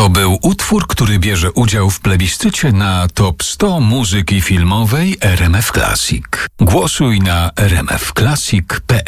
To był utwór, który bierze udział w plebiscycie na Top 100 muzyki filmowej RMF Classic. Głosuj na rmfclassic.pl.